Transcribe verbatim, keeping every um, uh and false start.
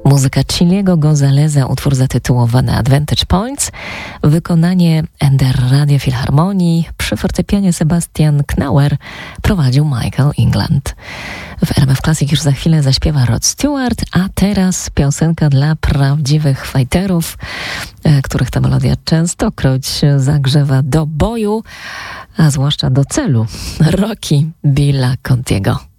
Muzyka Chiliego Gonzaleza, utwór zatytułowany Advantage Points, wykonanie Ender Radio Filharmonii, przy fortepianie Sebastian Knauer prowadził Michael England. W R M F Classic już za chwilę zaśpiewa Rod Stewart, a teraz piosenka dla prawdziwych fighterów, których ta melodia częstokroć zagrzewa do boju, a zwłaszcza do celu. Rocky Billa Contiego.